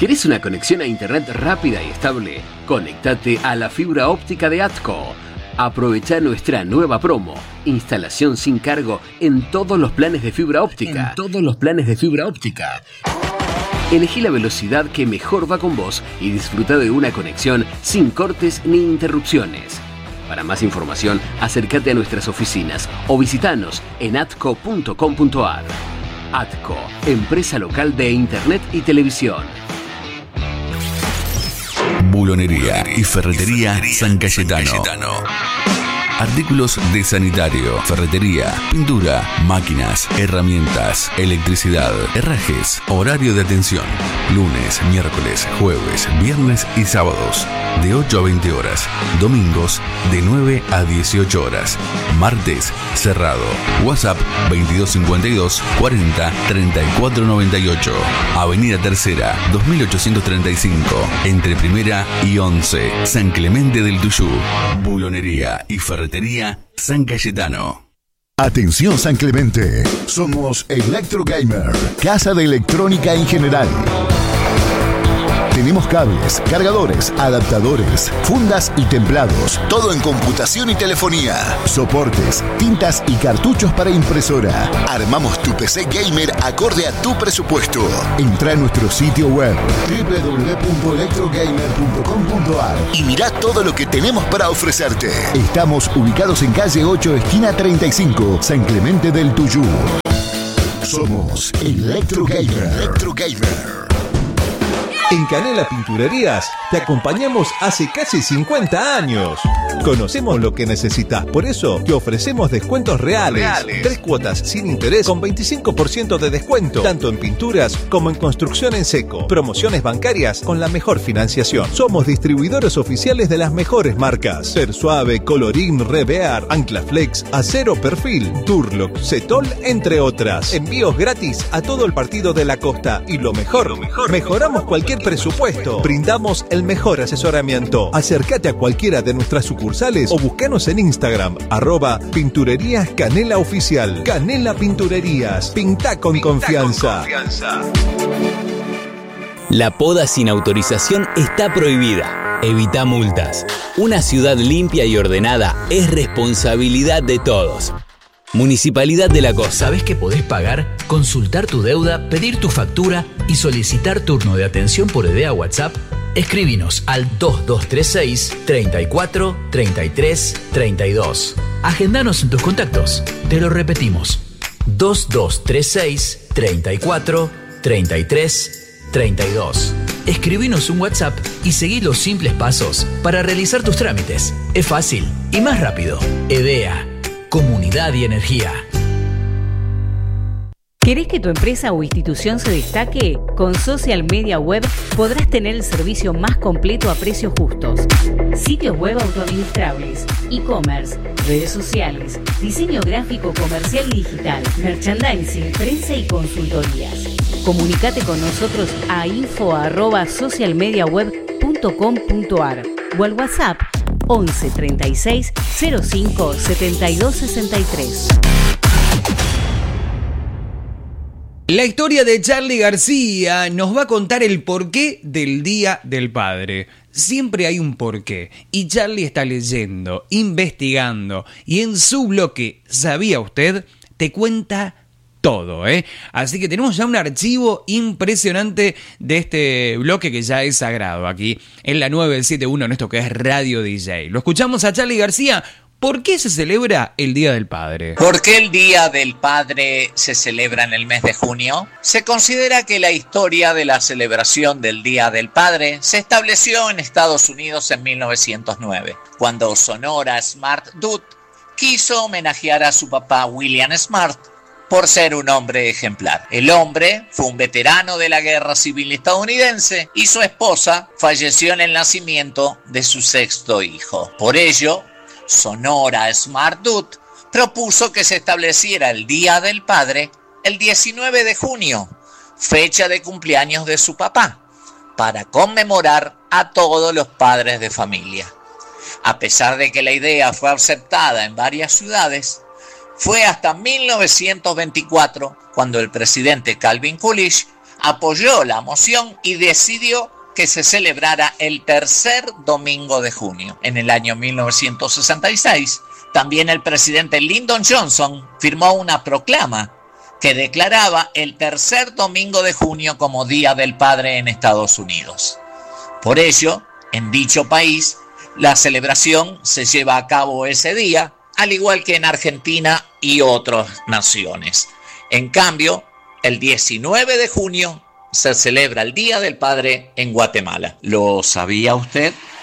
¿Querés una conexión a internet rápida y estable? Conéctate a la fibra óptica de ATCO. Aprovecha nuestra nueva promo. Instalación sin cargo en todos los planes de fibra óptica. Elegí la velocidad que mejor va con vos y disfruta de una conexión sin cortes ni interrupciones. Para más información, acércate a nuestras oficinas o visitanos en atco.com.ar. ATCO, empresa local de internet y televisión. Bulonería y ferretería San Cayetano. Artículos de sanitario, ferretería, pintura, máquinas, herramientas, electricidad, herrajes, horario de atención. Lunes, miércoles, jueves, viernes y sábados de 8 a 20 horas. Domingos de 9 a 18 horas. Martes cerrado. WhatsApp 2252 40 34 98. Avenida Tercera 2835. Entre Primera y 11. San Clemente del Tuyú. Bulonería y ferretería San Cayetano. Atención San Clemente, somos Electro Gamer, casa de electrónica en general. Tenemos cables, cargadores, adaptadores, fundas y templados. Todo en computación y telefonía. Soportes, tintas y cartuchos para impresora. Armamos tu PC gamer acorde a tu presupuesto. Entra a nuestro sitio web www.electrogamer.com.ar y mirá todo lo que tenemos para ofrecerte. Estamos ubicados en calle 8, esquina 35, San Clemente del Tuyú. Somos Electro Gamer. En Canela Pinturerías te acompañamos hace casi 50 años. Conocemos lo que necesitas, por eso te ofrecemos descuentos reales. 3 cuotas sin interés con 25% de descuento, tanto en pinturas como en construcción en seco. Promociones bancarias con la mejor financiación. Somos distribuidores oficiales de las mejores marcas: Persuave, Colorín, Revear, Anclaflex, Acero Perfil, Durlock, Cetol, entre otras. Envíos gratis a todo el partido de la costa. Y lo mejor, mejoramos cualquier presupuesto. Brindamos el mejor asesoramiento. Acércate a cualquiera de nuestras sucursales o búscanos en Instagram, @Pinturerías Canela Oficial. Canela Pinturerías. Pinta con confianza. La poda sin autorización está prohibida. Evita multas. Una ciudad limpia y ordenada es responsabilidad de todos. Municipalidad de La Costa. ¿Sabés que podés pagar, consultar tu deuda, pedir tu factura y solicitar turno de atención por idea WhatsApp? Escribinos al 2236 34 33 32. Agendanos en tus contactos. Te lo repetimos. 2236 34 33 32. Escribinos un WhatsApp y seguí los simples pasos para realizar tus trámites. Es fácil y más rápido. EDEA. Comunidad y energía. ¿Querés que tu empresa o institución se destaque? Con Social Media Web podrás tener el servicio más completo a precios justos. Sitios web autoadministrables, e-commerce, redes sociales, diseño gráfico comercial y digital, merchandising, prensa y consultorías. Comunicate con nosotros a info@socialmediaweb.com.ar o al WhatsApp 11 36 05 72 63. La historia de Charly García nos va a contar el porqué del Día del Padre. Siempre hay un porqué y Charly está leyendo, investigando y en su bloque ¿Sabía usted? Te cuenta todo, ¿eh? Así que tenemos ya un archivo impresionante de este bloque que ya es sagrado aquí en la 971 en esto que es Radio DJ. Lo escuchamos a Charly García. ¿Por qué se celebra el Día del Padre? ¿Por qué el Día del Padre se celebra en el mes de junio? Se considera que la historia de la celebración del Día del Padre se estableció en Estados Unidos en 1909, cuando Sonora Smart Dutt quiso homenajear a su papá William Smart por ser un hombre ejemplar. El hombre fue un veterano de la Guerra Civil estadounidense y su esposa falleció en el nacimiento de su 6º hijo. Por ello, Sonora Smart Dutt propuso que se estableciera el Día del Padre el 19 de junio, fecha de cumpleaños de su papá, para conmemorar a todos los padres de familia. A pesar de que la idea fue aceptada en varias ciudades, fue hasta 1924 cuando el presidente Calvin Coolidge apoyó la moción y decidió que se celebrara el tercer domingo de junio. En el año 1966, también el presidente Lyndon Johnson firmó una proclama que declaraba el tercer domingo de junio como Día del Padre en Estados Unidos. Por ello, en dicho país, la celebración se lleva a cabo ese día, al igual que en Argentina y otras naciones. En cambio, el 19 de junio se celebra el Día del Padre en Guatemala. ¿Lo sabía usted?